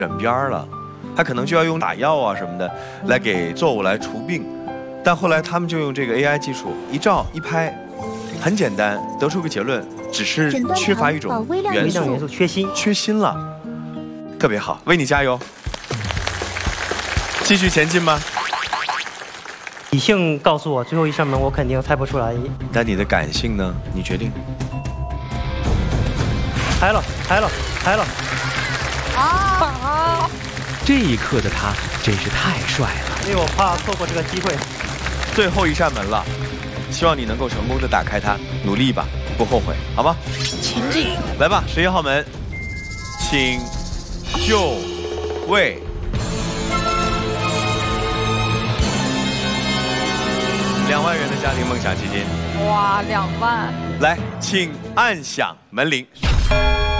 枕边了，他可能就要用打药啊什么的来给作物来除病。但后来他们就用这个 AI 技术一照一拍，很简单，得出个结论，只是缺乏一种元素，缺锌了，特别好，为你加油，继续前进吗？ 理性告诉我，最后一扇门我肯定猜不出来。 但你的感性呢？你决定。 开了。 啊！ 这一刻的他真是太帅了， 因为我怕错过这个机会。 最后一扇门了，希望你能够成功的打开它，努力吧，不后悔，好吗？ 前进， 来吧，11号门，请就位。2万元的家庭梦想基金， 哇，2万！ 来，请按响门铃。